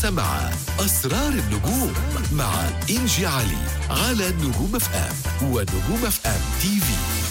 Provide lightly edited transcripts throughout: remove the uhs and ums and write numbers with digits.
مع أسرار النجوم مع إنجي علي على نجوم اف ام ونجوم اف ام تي في.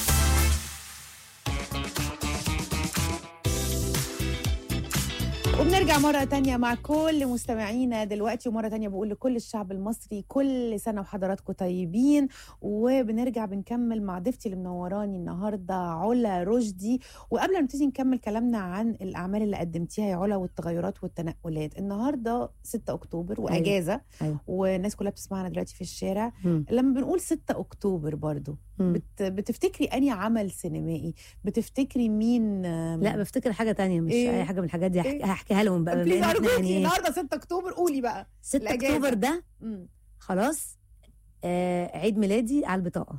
وبنرجع مرة تانية مع كل مستمعينا دلوقتي، ومرة تانية بقول لكل الشعب المصري كل سنة وحضراتكم طيبين. وبنرجع بنكمل مع ضيفتي اللي منوراني النهاردة علا رشدي. وقبل ما نبتدي نكمل كلامنا عن الأعمال اللي قدمتيها يا علا والتغيرات والتنقلات، النهاردة 6 أكتوبر وأجازة. أيوة. والناس كلها بتسمعنا دلوقتي في الشارع. لما بنقول 6 أكتوبر برضو بتفتكري أني عمل سينمائي؟ بتفتكري مين؟ لا بفتكر حاجة تانية، مش إيه؟ أي حاجة من الحاجات دي. هحكيها لهم بقى. بليز أرجوكي، النهاردة 6 أكتوبر قولي بقى. 6 الأجازة. أكتوبر ده خلاص عيد ميلادي على البطاقة.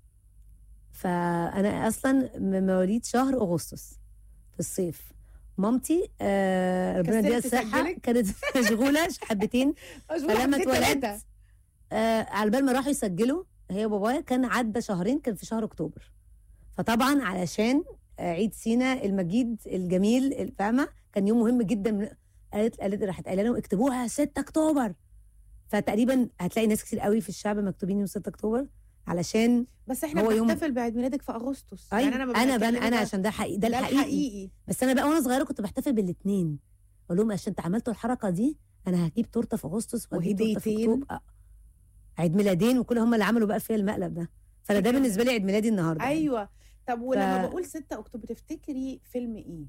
فأنا أصلا مواليد شهر أغسطس في الصيف. مامتي ربنا يديها الصحة كانت مشغولة حبتين. فلما اتولدت على بال ما راحوا يسجلوا هي وبابايا كان عدى شهرين، كان في شهر أكتوبر. فطبعا علشان عيد سينا المجيد الجميل فاهمة كان يوم مهم جدا. قالت راحت قايله لهم اكتبوها 6 أكتوبر. فتقريبا هتلاقي ناس كتير قوي في الشعب مكتوبين يوم 6 أكتوبر علشان بس احنا بنحتفل بعيد ميلادك في اغسطس. يعني انا عشان ده حقيقي، ده الحقيقي. بس انا بقى وانا صغيره كنت بحتفل بالاثنين. اقول لهم عشان انتوا عملتوا الحركه دي انا هجيب تورته في اغسطس وهجيب تورته في اكتوبر. عيد ميلادين وكل هم اللي عملوا بقى فيها المقلب ده. فانا ده بالنسبه لي عيد ميلادي النهارده. ايوه. طب ولما بقول 6 اكتوبر تفتكري فيلم ايه؟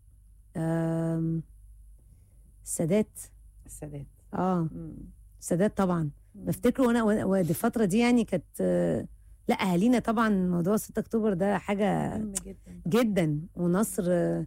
السادات. السادات طبعا بفتكره. وانا دي الفتره دي يعني كانت لا اهالينا طبعا موضوع 6 اكتوبر ده حاجه جدا جدا. ونصر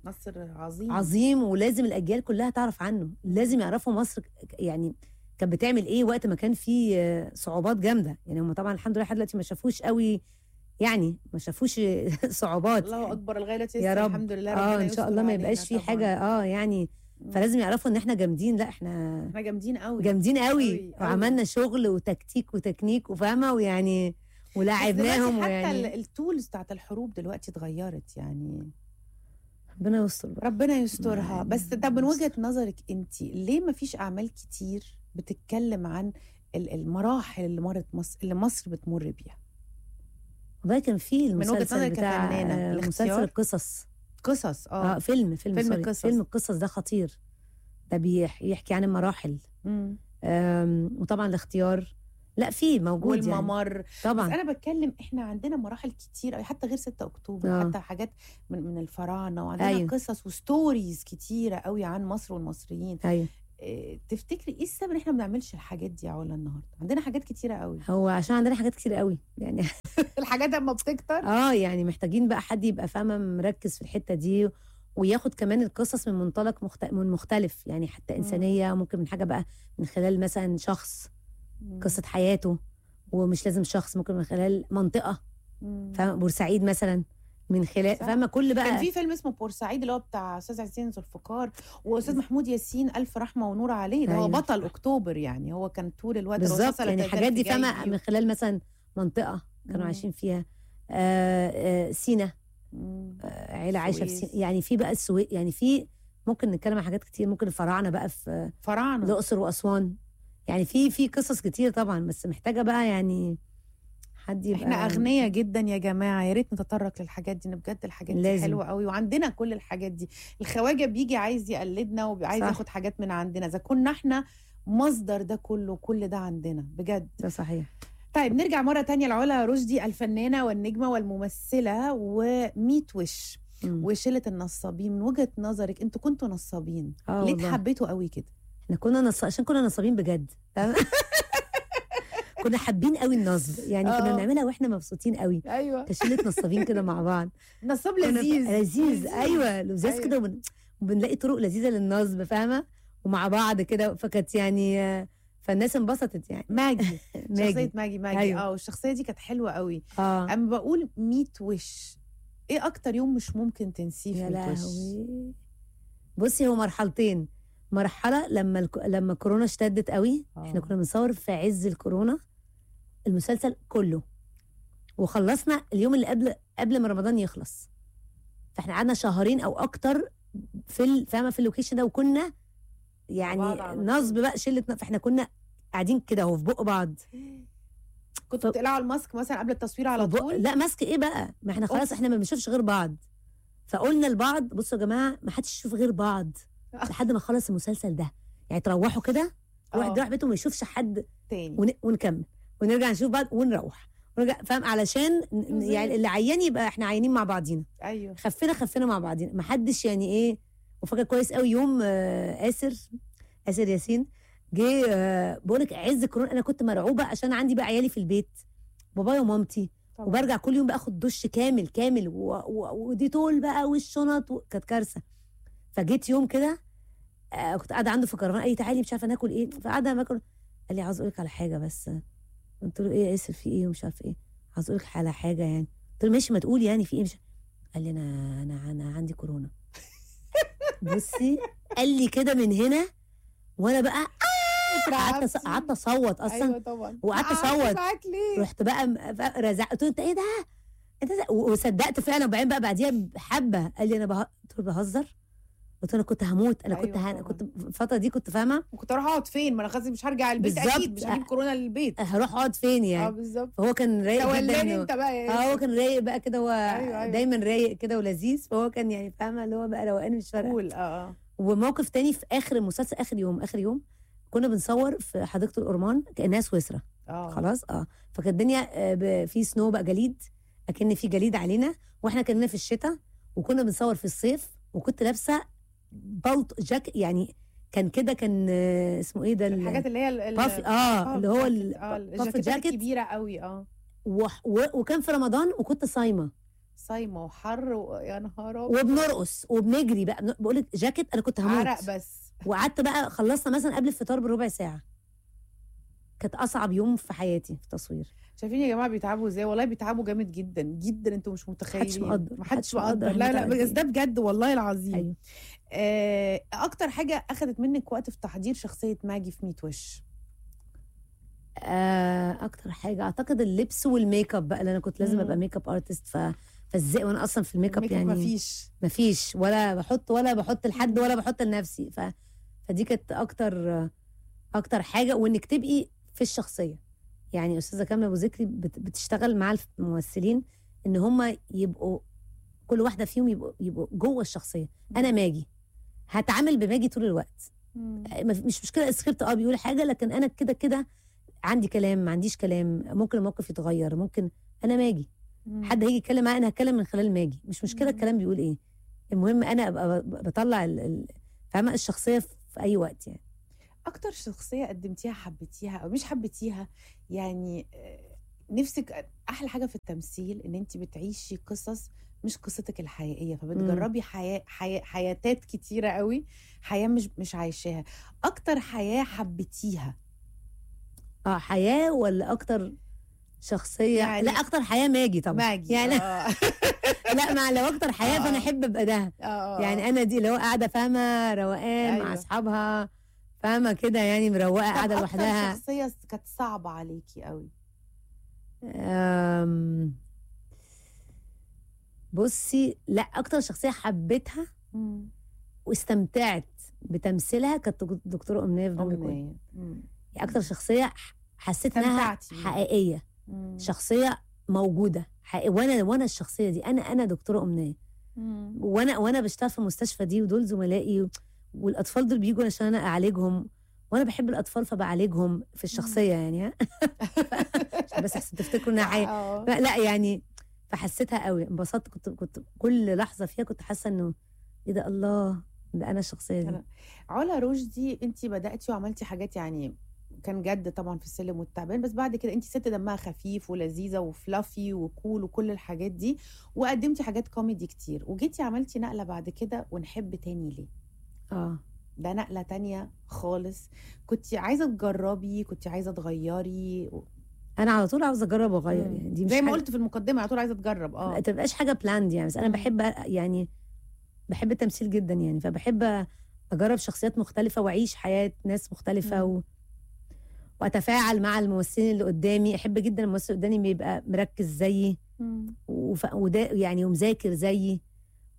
عظيم ولازم الاجيال كلها تعرف عنه. لازم يعرفوا مصر يعني كانت بتعمل ايه وقت ما كان في صعوبات جامده. يعني هم طبعا الحمد لله لحد دلوقتي ما شافوش قوي، يعني ما شافوش صعوبات. الله اكبر لغايه يا رب. الحمد لله. ان شاء الله ما يبقاش في حاجه يعني. فلازم يعرفوا ان احنا جامدين. لا احنا جامدين قوي، جامدين قوي. وعملنا شغل وتكتيك وتكنيك وفاهمه ويعني ولاعبناهم. حتى التولز بتاعت الحروب دلوقتي اتغيرت يعني. ربنا يستر بقى. ربنا يسترها. بس طب من وجهه نظرك انت ليه ما فيش اعمال كتير بتتكلم عن المراحل اللي مصر بتمر بيها؟ والله كان في المسلسل بتاع مسلسل القصص. فيلم القصص ده خطير. ده بيحكي عن المراحل. وطبعا الاختيار لا في موجود والممر يعني. طبعا بس انا بتكلم احنا عندنا مراحل كتير حتى غير 6 اكتوبر. حتى حاجات من الفراعنه وعندنا قصص وستوريز كتيره قوي عن مصر والمصريين. تفتكري ايه السبب ان احنا ما بنعملش الحاجات دي يا علا النهارده؟ عندنا حاجات كتيره قوي. هو عشان عندنا حاجات كتيره قوي يعني الحاجات اما بتكتر يعني محتاجين بقى حد يبقى فاهمه مركز في الحته دي وياخد كمان القصص من منطلق مختلف يعني. حتى انسانيه ممكن من حاجه بقى من خلال مثلا شخص قصه حياته. ومش لازم شخص، ممكن من خلال منطقه. فاهمه بورسعيد مثلا من خلال فاهمه كل بقى. كان في فيلم اسمه بورسعيد اللي هو بتاع استاذ عزيز ذوالفقار واستاذ محمود ياسين الف رحمه ونور عليه. ده هو بطل اكتوبر يعني. هو كان طول الوقت بالظبط يعني الحاجات دي فاهمه من خلال مثلا منطقه كانوا عايشين فيها. سينا عيله عايشه في سينا يعني. في بقى السويق يعني. في ممكن نتكلم عن حاجات كتير. ممكن الفراعنه بقى في الاقصر واسوان يعني. في قصص كتير طبعا. بس محتاجه بقى يعني حد يبقى. احنا اغنياء جدا يا جماعه. يا ريت نتطرق للحاجات دي. بجد الحاجات دي حلوه قوي وعندنا كل الحاجات دي. الخواجه بيجي عايز يقلدنا وعايز ياخد حاجات من عندنا. اذا كنا احنا مصدر ده كله كل ده عندنا بجد. ده صحيح. طيب نرجع مره تانية لعلا رشدي الفنانه والنجمه والممثله وميت وش وشله النصابين. من وجهه نظرك انتوا كنتوا نصابين ليه حبيتوا قوي كده؟ احنا كنا عشان كنا نصابين بجد. كنا حابين قوي النصب يعني. كنا بنعملها واحنا مبسوطين قوي. ايوه كشله نصابين كده مع بعض. نصاب لذيذ. ايوه لذيذ كده. وبنلاقي طرق لذيذه للنصب فاهمه ومع بعض كده. فكانت يعني فالناس انبسطت يعني. ماجي شخصيه ماجي أيوة. والشخصيه دي كانت حلوه قوي. اما بقول 100 وش ايه اكتر يوم مش ممكن تنسيه في 100 وش؟ بصي هو مرحلتين. مرحله لما كورونا اشتدت قوي. احنا كنا بنصور في عز الكورونا المسلسل كله وخلصنا اليوم اللي قبل ما رمضان يخلص. فاحنا قعدنا شهرين او اكتر في فاهمه في اللوكيشن ده. وكنا يعني بعض نصب بقى شله، فاحنا كنا قاعدين كده اهو في بق بعض. كنتوا بتقلعوا الماسك مثلا قبل التصوير على طول؟ لا ماسك ايه بقى، ما احنا خلاص احنا ما بنشوفش غير بعض. فقلنا لبعض بصوا يا جماعه ما حدش يشوف غير بعض لحد ما خلص المسلسل ده، يعني تروحوا كده واحد يروح بيته ما يشوفش حد تاني ونكمل ونرجع نشوف بعض ونروح ونرجع، فاهم؟ علشان يعني اللي عيان يبقى احنا عيانين مع بعضينا. ايوه خفنا مع بعضينا، ما حدش يعني ايه. وفاكر كويس قوي يوم آسر ياسين جه، بقولك عز كورونا انا كنت مرعوبه عشان عندي بقى عيالي في البيت، بابايا ومامتي طبعا. وبرجع كل يوم باخد دش كامل وديتول بقى والشنط كانت كارثه. فجيت يوم كده كنت قاعده عنده في كرفان، قال لي تعالي مش عارفه ناكل ايه، فقعدنا باكل. قال لي عاوز اقول لك على حاجه بس. قلت له ايه يا ياسر في ايه ومش عارفه ايه، عاوز اقول لك على حاجه يعني. قلت له ماشي ما تقولي يعني في ايه مش. قال لي انا عندي كورونا. بصي قال لي كده من هنا وانا بقى قعدت اصوت اصلا. ايوه طبعا وقعدت اصوت. رحت بقى رزعت، قلت له انت ايه ده انت ده؟ وصدقت فعلا. وبعدين بقى بعديها بحبه قال لي انا قلت له بهزر، قلت له انا كنت هموت. انا كنت الفتره دي كنت فاهمه وكنت اروح اقعد فين، ما انا خلاص مش هرجع البيت اكيد، مش هجيب كورونا للبيت، هروح اقعد فين يعني. بالظبط. فهو كان رايق جدا انت بقى يا هو كان رايق بقى كده، هو أيوة. دايما رايق كده ولذيذ، فهو كان يعني فاهمه اللي هو بقى روقان مش فارقه. وموقف تاني في اخر المسلسل، اخر يوم كنا بنصور في حديقه الأورمان كانها سويسرا. خلاص فكانت الدنيا في سنو بقى، جليد، اكن في جليد علينا، واحنا كنا في الشتاء وكنا بنصور في الصيف، وكنت لابسه بلط جاك يعني كان كده، كان اسمه ايه ده الحاجات اللي هي اللي هو الباف جاكيت كبيره قوي وكان في رمضان وكنت صايمه وحر يا نهار وبنرقص وبنجري بقى. بقول لك جاكيت انا كنت هموت عرق بس. وقعدت بقى خلصنا مثلا قبل الفطار بربع ساعه. كانت اصعب يوم في حياتي في التصوير. شايفين يا جماعه بيتعبوا ازاي؟ والله بيتعبوا جامد جدا جدا، انتوا مش متخيلين. محدش مقدر. لا بس ده بجد والله العظيم. أيوه. اكتر حاجه اخذت منك وقت في تحضير شخصيه ماجي في 100 وش؟ اكتر حاجه اعتقد اللبس والميك اب بقى، لان انا كنت لازم ابقى ميك اب ارتست. فازاي وانا اصلا في الميك اب يعني مفيش ولا بحط لحد ولا بحط لنفسي. فدي كانت اكتر حاجه. وانك تبقي في الشخصيه، يعني استاذه كامله ابو ذكري بتشتغل مع الممثلين ان هم يبقوا كل واحده فيهم يبقوا جوه الشخصيه. انا ماجي هتعامل بماجي طول الوقت. مش مشكله السكريبت بيقول حاجه، لكن انا كده عندي كلام، ما عنديش كلام، ممكن الموقف يتغير، ممكن انا ماجي. حد هيجي يتكلم معايا انا هتكلم من خلال ماجي، مش مشكله الكلام بيقول ايه، المهم انا ابقى بطلع فاهمه الشخصيه في اي وقت. يعني اكتر شخصيه قدمتيها حبيتيها او مش حبيتيها يعني، نفسك احلى حاجه في التمثيل ان انت بتعيشي قصص مش قصتك الحقيقيه، فبتجربي حياتات كتيره قوي، حياه مش عايشاها. اكتر حياه حبيتيها حياه ولا اكتر شخصيه؟ يعني لا اكتر حياه ماجي طبعا. يعني لا لو اكتر حياه فانا احب ابقى ده. يعني انا دي اللي هو قاعده فاهمه روقان مع اصحابها، فاهمه كده يعني مروقه قاعده لوحدها. اكتر شخصيه كانت صعبه عليكي قوي؟ بصي لا اكتر شخصيه حبيتها واستمتعت بتمثيلها كانت دكتوره امنيه في بنك. اكتر شخصيه حسيت انها حقيقيه، شخصيه موجوده حقيقية. وانا الشخصيه دي انا دكتوره امنيه، وانا بشتغل في المستشفى دي، ودول زملائي، والاطفال دول بيجوا عشان انا اعالجهم، وانا بحب الاطفال فبعالجهم في الشخصيه يعني بس احسن تفتكروا انها حقيقة. لا يعني فحسيتها قوي، انبسطت. كنت كل لحظه فيها كنت حاسه انه ايه ده، الله ده انا الشخصيه دي. علا رشدي، انت بداتي وعملتي حاجات يعني كان جد طبعا في السلم والتعبان، بس بعد كده انت ست دمها خفيف ولذيذه وفلافي وكول وكل الحاجات دي، وقدمتي حاجات كوميدي كتير، وجيتي عملتي نقله بعد كده ونحب تاني ليه. ده نقله تانية خالص. كنت عايزه تجربي، كنت عايزه تغيري؟ انا على طول عاوزه اجرب واغير يعني، دي مش زي ما قلت في المقدمه على طول عايزه تجرب. ما تبقاش حاجه بلاند يعني، بس انا بحب التمثيل جدا يعني، فبحب اجرب شخصيات مختلفه واعيش حياه ناس مختلفه واتفاعل مع الممثلين اللي قدامي. احب جدا الممثل اللي قدامي بيبقى مركز زيي وده يعني ومذاكر زيي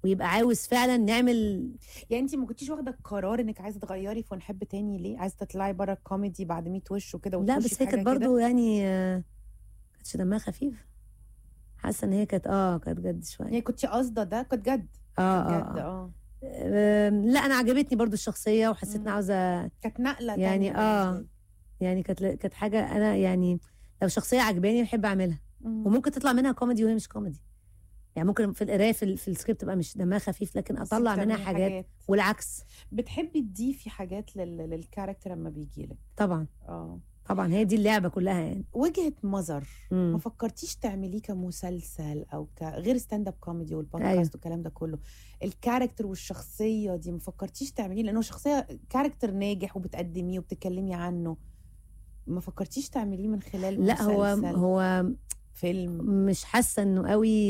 ويبقى عاوز فعلا نعمل. يعني انت ما كنتيش واخده القرار انك عايزه تغيري في ونحب تاني ليه؟ عايزه تطلعي بره الكوميدي بعد 100 وش وكده لا بس هي كانت برضو يعني كانتش دمها خفيف، حاسه ان هي كانت جد شويه. يعني كنتي قاصده ده؟ كانت جد؟ جد لا انا عجبتني برضو الشخصيه وحسيت ان عاوزه، كانت نقله يعني يعني كانت حاجه انا يعني لو شخصيه عجباني بحب اعملها. وممكن تطلع منها كوميدي وهي مش كوميدي، يعني ممكن في القرايه في السكريبت تبقى مش دمها خفيف لكن اطلع منها حاجات والعكس. بتحبي تضيفي حاجات للكاركتر لما بيجيلك؟ طبعا طبعا هي دي اللعبه كلها يعني. وجهة مظر ما فكرتيش تعمليه كمسلسل او غير ستاند اب كوميدي والبودكاست والكلام ده كله، الكاركتر والشخصيه دي ما فكرتيش تعمليه؟ لانه شخصيه كاركتر ناجح وبتقدميه وبتتكلمي عنه، ما فكرتيش تعمليه من خلال لا مسلسل؟ هو فيلم مش حاسه انه قوي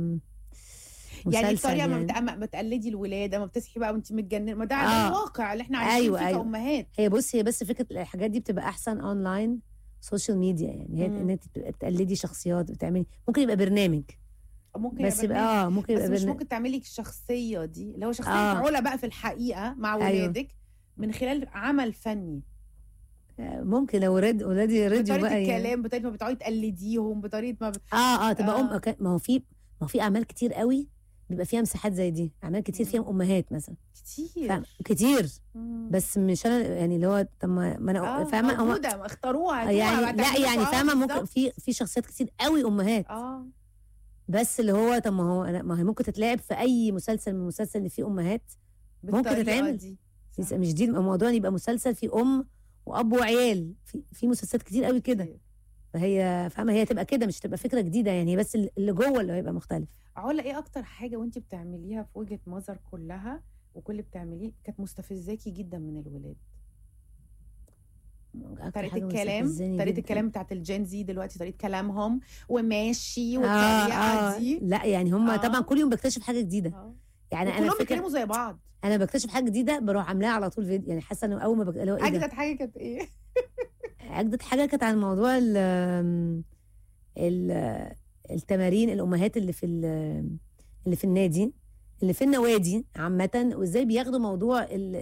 يعني الطريقه ما بتقلدي الولاده، ما بتصحي بقى وانت متجننه، ما ده الواقع اللي احنا عايشين فيه كأمهات. هي بس فكره الحاجات دي بتبقى احسن اونلاين سوشيال ميديا، يعني هي ان انت بتقلدي شخصيات بتعملي، ممكن يبقى برنامج، ممكن بس يبقى ممكن يبقى بس مش ممكن تعملي الشخصيه دي اللي هو شخصيه علا بقى في الحقيقه مع ولادك من خلال عمل فني. ممكن لو ولادي راديو بقى بطريقه الكلام، بطريقه ما بتقعدي تقلديهم، بطريقه ما تبقى ما هو في اعمال كتير قوي بيبقى فيها مساحات زي دي، اعمال كتير فيها امهات مثلا كتير بس مش انا يعني اللي هو طب ما انا فاهمه موجوده اختاروها يعني لا يعني فاهمه ممكن في شخصيات كتير قوي امهات بس اللي هو طب ما هي ممكن تتلعب في اي مسلسل من المسلسل اللي فيه امهات، ممكن تتعمل مش دي الموضوع يبقى مسلسل فيه ام واب وعيال، في مسلسلات كتير قوي كده، فهي فاهمه هي تبقى كده مش تبقى فكره جديده يعني، بس اللي جوه اللي هيبقى مختلف. علا ايه اكتر حاجه وانت بتعمليها في وجهه نظر كلها وكل اللي بتعمليه كانت مستفزاكي جدا من الولاد؟ طريقه الكلام بتاعت الجين زي دلوقتي، طريقه كلامهم وماشي والطريقه دي. لا يعني هم طبعا كل يوم بكتشف حاجه جديده، يعني انا كلهم بيتكلموا زي بعض، انا بكتشف حاجه جديده بروح عاملاها على طول فيديو، يعني حاسه انه اول ما اجدد حاجه كانت ايه؟ اجدد حاجه كانت عن موضوع التمارين الامهات اللي في النادي، اللي في النوادي عامه، وازاي بياخدوا موضوع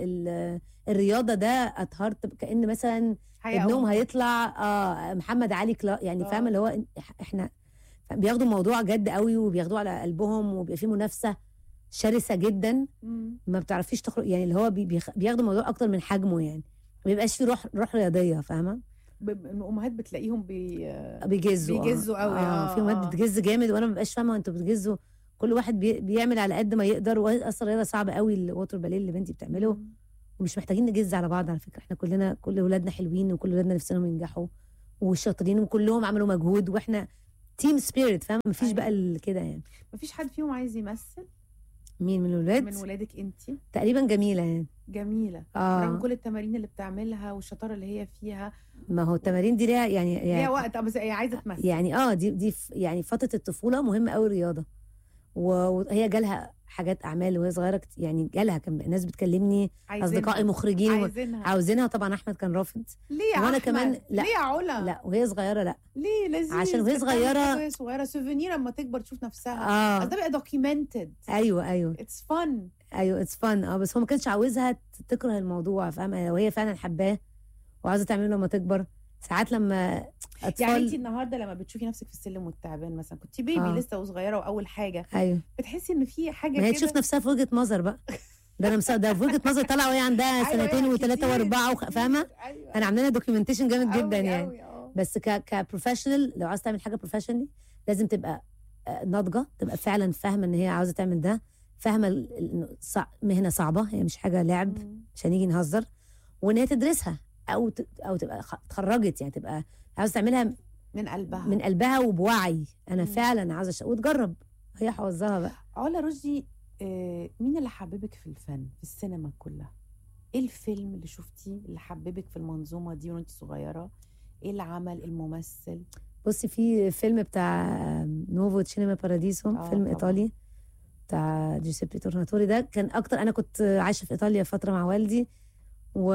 الرياضه ده اطهرت كأن مثلا ابنهم هيطلع محمد علي يعني فاهمه اللي هو احنا بياخدوا الموضوع جد قوي وبياخدوه على قلبهم وبيبقى فيه منافسه شرسه جدا، ما بتعرفيش تخرج يعني اللي هو بياخدوا الموضوع اكتر من حجمه، يعني ما بيبقاش فيه روح رياضيه فاهمه. الامهات بتلاقيهم بيجزوا قوي في امهات بتجز جامد، وانا ما ببقاش فاهمه انتوا بتجزوا، كل واحد بيعمل على قد ما يقدر، واصلا رياضه صعبه قوي الووتر باليه اللي بنتي بتعمله، ومش محتاجين نجز على بعض على فكره، احنا كلنا كل اولادنا حلوين وكل اولادنا نفسهم ينجحوا وشاطرين وكلهم عملوا مجهود واحنا تيم سبيريت فاهمه، مفيش بقى كده يعني. مفيش حد فيهم عايز يمثل؟ مين من الولاد؟ من ولادك انت تقريبا جميله يعني. جميله رغم كل التمارين اللي بتعملها والشطاره اللي هي فيها. ما هو التمارين دي ليها يعني ليها وقت، بس هي عايزه تمثل يعني دي يعني فتره الطفوله مهمه قوي الرياضه، وهي جالها حاجات اعمال وهي صغيره يعني جالها كان ناس بتكلمني اصدقائي مخرجين عاوزينها طبعا احمد كان رافض. ليه وانا كمان لا ليه يا علا؟ لا وهي صغيره لا ليه لذيذ عشان وهي صغيره سوفينير لما تكبر تشوف نفسها ده بقى دوكيومنتد. ايوه اتس فن اتس فن بس هو ما كانش عاوزها تكره الموضوع فاهمه، لو هي فعلا حباه وعاوزه تعمله لما تكبر. ساعات لما أطفال يعني انت النهارده لما بتشوفي نفسك في السلم والتعبان مثلا كنت بيبي لسه وصغيره واول حاجه بتحسي ان في حاجه كده، ما هي تشوف نفسها في وجهه نظر بقى ده انا ده في وجهه نظر طالعه وهي عندها سنتين وثلاثه واربعه فاهمه. انا عامله دوكيومنتيشن جامد جدا يعني بس كبروفيشنال لو عايزه تعمل حاجه بروفيشنالي لازم تبقى ناضجه، تبقى فعلا فاهمه ان هي عاوزه تعمل ده، فاهمه مهنه صعبه، هي مش حاجه لعب عشان نيجي نهزر، وان هي تدرسها او تبقى اتخرجت يعني تبقى عاوزه تعملها من قلبها وبوعي. انا فعلا عاوزه وتجرب هي حوظها بقى. علا رشدي مين اللي حببك في الفن في السينما كلها؟ ايه الفيلم اللي شفتيه اللي حببك في المنظومه دي وانت صغيره؟ ايه العمل الممثل؟ بصي في فيلم بتاع نوفو سينما باراديسو، فيلم ايطالي بتاع جوزيبي تورناتوري، ده كان اكتر. انا كنت عايشه في ايطاليا فتره مع والدي، و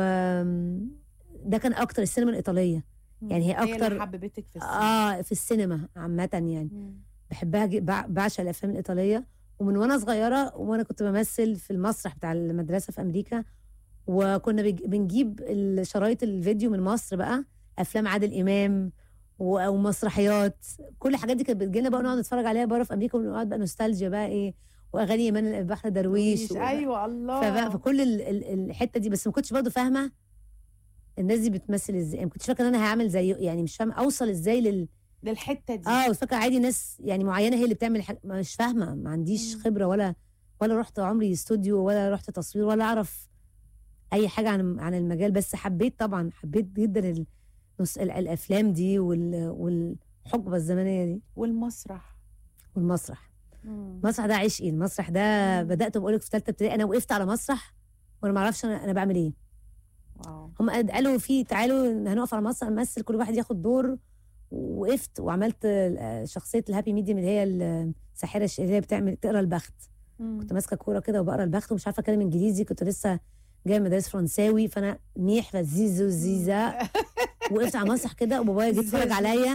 ده كان اكتر السينما الايطاليه يعني هي اكتر اللي حببتك في السينما في السينما عامه يعني بحبها بعشق الافلام الايطاليه، ومن وانا صغيره وانا كنت بمثل في المسرح بتاع المدرسه في امريكا، وكنا بنجيب الشرايط الفيديو من مصر بقى، افلام عادل امام او مسرحيات، كل الحاجات دي كانت بتجيلنا بقى، نقعد نتفرج عليها بره في امريكا، ونقعد بقى نوستالجيا بقى ايه، واغاني ايمان البحر درويش ايوه الله. فكل الحته دي، بس ما كنتش برضه فاهمه الناس دي بتمثل ازاي، ما كنتش فاكره ان انا هعمل زي، يعني مش فاهمه اوصل ازاي للحته دي. بس فاكره عادي ناس يعني معينه هي اللي بتعمل حاجة، مش فاهمه، ما عنديش خبره ولا رحت عمري استوديو ولا رحت تصوير ولا اعرف اي حاجه عن المجال. بس حبيت جدا الافلام دي والحقبه الزمنيه دي والمسرح. المسرح ده عشقي. المسرح ده بدات بقولك في ثالثه ابتدائي، انا وقفت على مسرح وانا ما اعرفش انا بعمل ايه. واو. هم قالوا تعالوا هنقف على مسرح نمثل، كل واحد ياخد دور، وقفت وعملت شخصيه الهابي ميديم اللي هي الساحره اللي هي تقرا البخت. كنت ماسكه كوره كده وبقرا البخت ومش عارفه اتكلم انجليزي، كنت لسه جايه مدارس فرنساوي، فانا ميح فزيزو زيزا. وقفت على مسرح كده وبابايا جه يتفرج عليا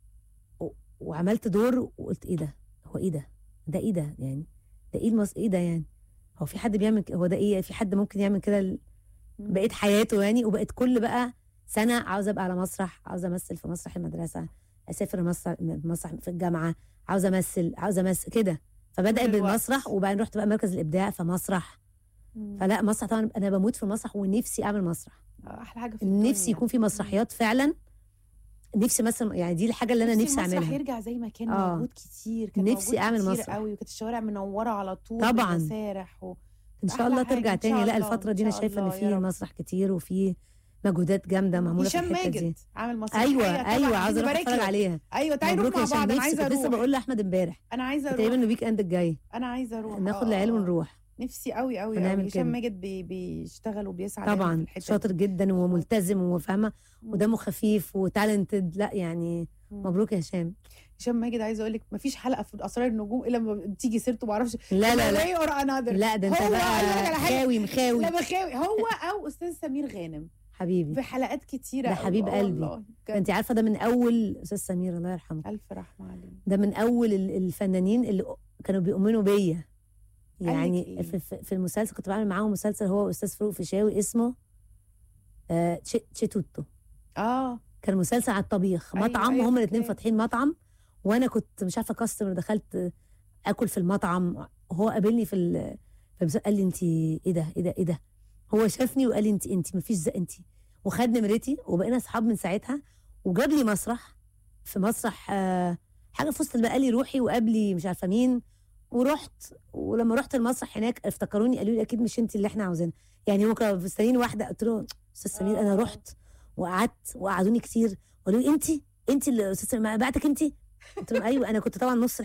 وعملت دور، وقلت ايه ده، هو ايه ده ايه ده يعني، ده ايه ايه ده يعني، هو في حد بيعمل هو ده ايه، في حد ممكن يعمل كده بقيت حياته يعني. وبقيت كل بقى سنه عاوزه ابقى على مسرح، عاوزه امثل في مسرح المدرسه، اسافر مسرح في الجامعه، عاوزه امثل كده. فبدات بالمسرح، وبعدين رحت بقى مركز الابداع فمسرح. فلا مسرح طبعا انا بموت في المسرح، ونفسي اعمل مسرح. احلى حاجه في نفسي يكون في مسرحيات فعلا، نفسي مثلا يعني دي الحاجه اللي انا نفسي اعملها. المسرح يرجع زي ما كان موجود كتير، كان نفسي اعمل كتير مسرح قوي، وكانت الشوارع منوره على طول طبعا. مسارح ان شاء الله ترجع تاني. لا الفتره دي انا شايفه ان في مسرح كتير وفي مجهودات جامده معموله في الحته دي. عامل مسرح. ايوه عاوزه اروح اتفرج عليها. ايوه تعالي نروح مع بعض، انا عايزه اروح. لسه بقول لاحمد امبارح انا عايزه اروح تقريبا الويك اند الجاي، انا عايزه اروح ناخد العيال ونروح. نفسي قوي قوي قوي. هشام ماجد بيشتغل وبيسعى طبعا في الحته شاطر جدا وملتزم وفاهمه ودمه خفيف وتالنتد. لا يعني مبروك يا هشام ماجد. عايزه اقول لك مفيش حلقه في اسرار النجوم الا لما بتيجي سيرته، ما اعرفش لا لا ده انت بقى مخاوي لا بخاوي هو او استاذ سمير غانم حبيبي في حلقات كتيره. ده حبيب قلبي. انت عارفه ده من اول استاذ سمير الله يرحمه، الف رحمه عليه، ده من اول الفنانين اللي كانوا بيؤمنوا بيا يعني. في المسلسل كنت بعمل معاهم مسلسل هو واستاذ فاروق فيشاوي اسمه تشيتوتو. كان مسلسل على الطبيخ، مطعم. هم الاثنين فاتحين مطعم، وانا كنت مش عارفه كاستمر، دخلت اكل في المطعم، هو قابلني في قال لي انت ايه ده. هو شافني وقال لي انت مفيش انت، وخد نمرتي وبقينا اصحاب من ساعتها. وجاب لي مسرح، في مسرح حاجه في وسط البقالي روحي، وقابلي مش عارفه مين، ورحت. ولما رحت المسرح هناك افتكروني، قالوا لي اكيد مش انت اللي احنا عاوزينها يعني. هم كانوا مستنيين واحده. قلت له استاذ سمير انا رحت وقعدت وقعدوني كتير، قالوا لي انت اللي استاذ سمير بعتك انت. قلت لهم ايوه. انا كنت طبعا نص